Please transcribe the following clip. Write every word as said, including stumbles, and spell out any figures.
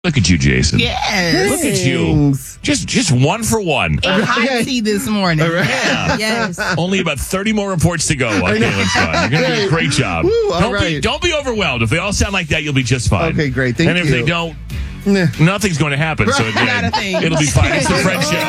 Look at you, Jason. Yes. Look at you. Just just one for one. And hot tea this morning. All right. Yeah. Yes. Only about thirty more reports to go on Kaylin's Fun. You're going to do a great job. Woo, all don't, right. be, don't be overwhelmed. If they all sound like that, you'll be just fine. Okay, great. Thank and if you. they don't, Nah. nothing's going to happen. So Not a again, thing. it'll be fine. It's the Fred Show.